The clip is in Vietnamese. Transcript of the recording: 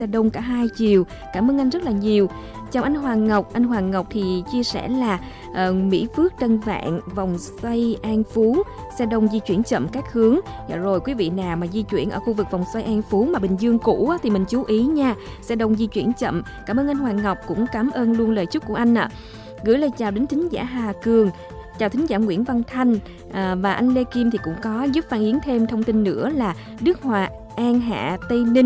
xe đông cả hai chiều. Cảm ơn anh rất là nhiều. Chào anh Hoàng Ngọc. Anh Hoàng Ngọc thì chia sẻ là Mỹ Phước, Tân Vạn, vòng xoay An Phú, xe đông di chuyển chậm các hướng. Dạ rồi, quý vị nào mà di chuyển ở khu vực vòng xoay An Phú mà Bình Dương cũ á, thì mình chú ý nha, xe đông di chuyển chậm. Cảm ơn anh Hoàng Ngọc, cũng cảm ơn luôn lời chúc của anh ạ. Gửi lời chào đến thính giả Hà Cường, chào thính giả Nguyễn Văn Thanh, và anh Lê Kim thì cũng có giúp Phan Yến thêm thông tin nữa là Đức Hòa, An Hạ, Tây Ninh